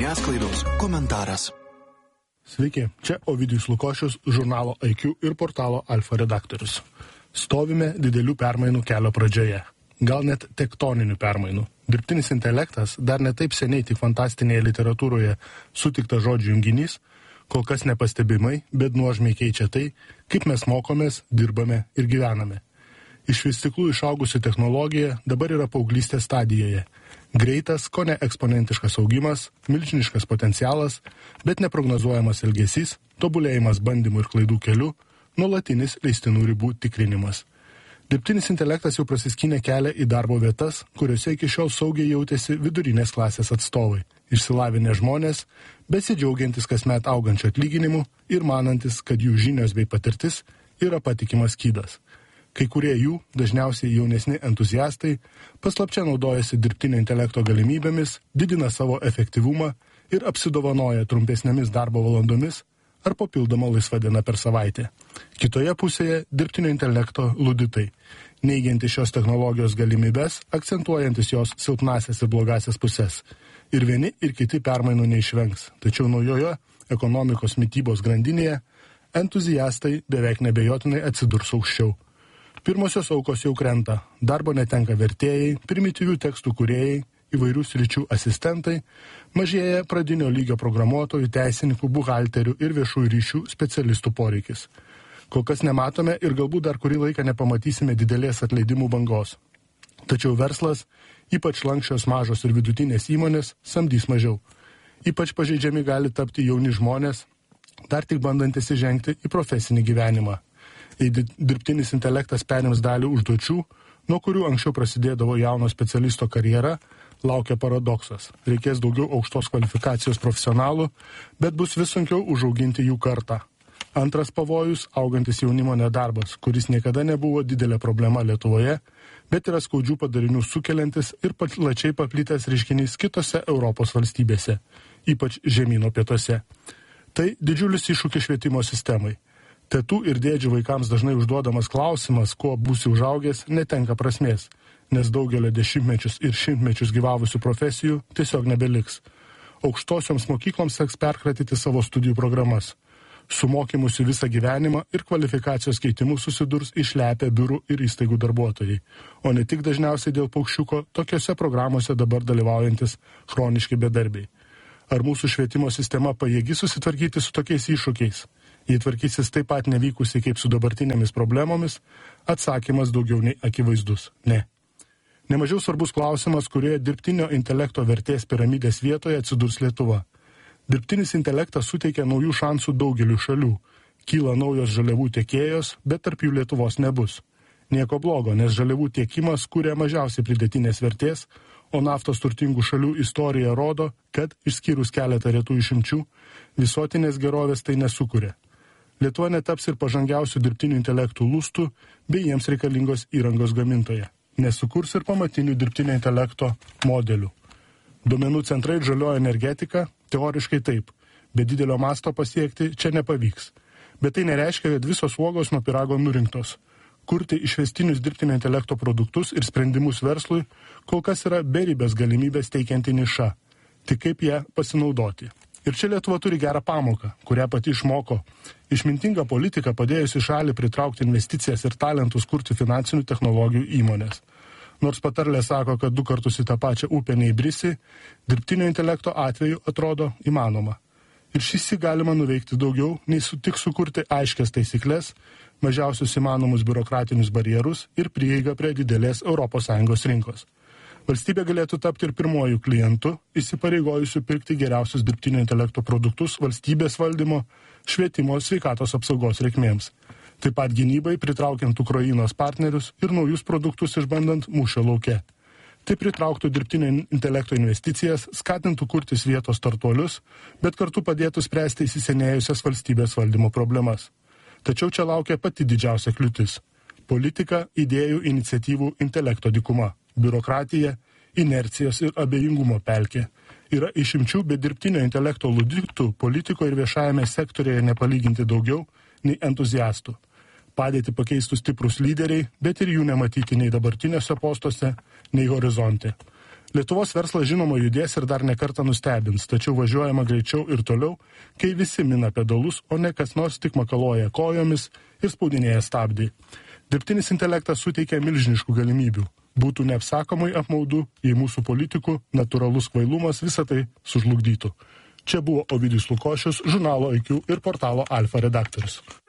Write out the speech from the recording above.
Žiniasklaidos komentaras. Sveiki, čia Ovidijus Lukošius, žurnalo IQ ir portalo Alfa redaktorius. Stovime didelių permainų kelio pradžioje. Gal net tektoninių permainų. Dirbtinis intelektas dar ne taip seniai tik fantastinėje literatūroje sutiktas žodžių junginys, kol kas nepastebimai, bet nuožmiai keičia tai, kaip mes mokomės, dirbame ir gyvename. Iš vystyklų išaugusi technologija dabar yra paauglystės stadijoje. Greitas, kone eksponentiškas augimas, milžiniškas potencialas, bet neprognozuojamas elgesys, tobulėjimas bandymų ir klaidų keliu, nuolatinis leistinų ribų tikrinimas. Dirbtinis intelektas jau prasiskynė kelią į darbo vietas, kuriuose iki šiol saugiai jautėsi vidurinės klasės atstovai, išsilavinę žmonės, besidžiaugiantis kasmet augančiu atlyginimu ir manantis, kad jų žinios bei patirtis yra patikimas skydas. Kai kurie jų, dažniausiai jaunesni entuziastai, paslapčia naudojasi dirbtinio intelekto galimybėmis, didina savo efektyvumą ir apsidovanoja trumpesnėmis darbo valandomis ar papildomą laisvą dieną per savaitę. Kitoje pusėje dirbtinio intelekto luditai, neigiantis šios technologijos galimybės, akcentuojantis jos silpnasias ir blogasias pusės. Ir vieni ir kiti permainų neišvengs, tačiau naujoje ekonomikos mitybos grandinėje entuziastai beveik nebejotinai atsidurs aukščiau. Pirmosios aukos jau krenta, darbo netenka vertėjai, primityvių tekstų kūrėjai, įvairių sričių asistentai, mažėja pradinio lygio programuotojų, teisininkų, buhalterių ir viešųjų ryšių specialistų poreikis. Kol kas nematome ir galbūt dar kurį laiką nepamatysime didelės atleidimų bangos. Tačiau verslas, ypač lanksčios mažos ir vidutinės įmonės, samdys mažiau. Ypač pažeidžiami gali tapti jauni žmonės, dar tik bandantis įžengti į profesinį gyvenimą. Jei dirbtinis intelektas perims dalį užduočių, nuo kurių anksčiau prasidėdavo jauno specialisto karjera, laukia paradoksas. Reikės daugiau aukštos kvalifikacijos profesionalų, bet bus vis sunkiau užauginti jų kartą. Antras pavojus – augantis jaunimo nedarbas, kuris niekada nebuvo didelė problema Lietuvoje, bet yra skaudžių padarinių sukeliantis ir plačiai paplitęs reiškinys kitose Europos valstybėse, ypač žemyno pietuose. Tai didžiulis iššūkis švietimo sistemai. Tetų ir dėdžių vaikams dažnai užduodamas klausimas, kuo būsi užaugęs, netenka prasmės, nes daugelio dešimtmečius ir šimtmečius gyvavusių profesijų tiesiog nebeliks. Aukštosioms mokykloms teks perkratyti savo studijų programas. Su mokymusi visą gyvenimą ir kvalifikacijos keitimu susidurs išlepę biurų ir įstaigų darbuotojai, o ne tik dažniausiai dėl paukščiuko tokiose programuose dabar dalyvaujantis chroniški bedarbiai. Ar mūsų švietimo sistema pajėgi susitvarkyti su tokiais iššūkiais? Jei tvarkysis taip pat nevykusiai kaip su dabartinėmis problemomis, atsakymas daugiau nei akivaizdus – ne. Nemažiau svarbus klausimas, kurioje dirbtinio intelekto vertės piramidės vietoje atsidurs Lietuva. Dirbtinis intelektas suteikia naujų šansų daugeliu šalių. Kyla naujos žaliavų tiekėjos, bet tarp jų Lietuvos nebus. Nieko blogo, nes žaliavų tiekimas kuria mažiausiai pridėtinės vertės, o naftos turtingų šalių istorija rodo, kad, išskyrus keletą retų išimčių, visuotinės gerovės tai nesukuria. Lietuva netaps ir pažangiausių dirbtinių intelektų lustų bei jiems reikalingos įrangos gamintoje. Nesukurs ir pamatinių dirbtinio intelekto modelių. Duomenų centrai ir žalioji energetika teoriškai taip, bet didelio masto pasiekti čia nepavyks. Bet tai nereiškia, kad visos uogos nuo pyrago nurinktos. Kurti išvestinius dirbtinio intelekto produktus ir sprendimus verslui kol kas yra beribės galimybės teikianti niša. Tik kaip ją pasinaudoti. Ir čia Lietuva turi gerą pamoką, kurią pati išmoko. Išmintinga politika padėjusi šalį pritraukti investicijas ir talentus kurti finansinių technologijų įmonės. Nors patarlė sako, kad 2 kartus į tą pačią upę neįbrisi, dirbtinio intelekto atveju atrodo įmanoma. Ir šis galima nuveikti daugiau, nei tik sukurti aiškias taisyklės, mažiausius įmanomus biurokratinius barjerus ir prieigą prie didelės ES rinkos. Valstybė galėtų tapti ir pirmojų klientų, įsipareigojusių pirkti geriausius dirbtinio intelekto produktus valstybės valdymo, švietimo, sveikatos apsaugos reikmėms. Taip pat gynybai pritraukiant Ukrainos partnerius ir naujus produktus išbandant mūšio lauke. Tai pritrauktų dirbtinio intelekto investicijas, skatintų kurtis vietos startuolius, bet kartu padėtų spręsti įsisenėjusias valstybės valdymo problemas. Tačiau čia laukia pati didžiausia kliūtis – politika, idėjų, iniciatyvų, intelekto dykuma. Biurokratija, inercijos ir abejingumo pelkė. Yra išimčių, bet dirbtinio intelekto luditų politiko ir viešajame sektorėje nepalyginti daugiau nei entuziastų. Padėti pakeistų stiprus lyderiai, bet ir jų nematyti nei dabartiniuose postuose, nei horizonte. Lietuvos verslas žinoma judės ir dar nekartą nustebins, tačiau važiuojama greičiau ir toliau, kai visi mina pedalus, o ne kas nors tik makaluoja kojomis ir spaudinėja stabdį. Dirbtinis intelektas suteikia milžiniškų galimybių. Būtų neapsakomai apmaudu, jei mūsų politikų natūralus kvailumas visą tai sužlugdytų. Čia buvo Ovidijus Lukošius, žurnalo IQ ir portalo Alfa redaktorius.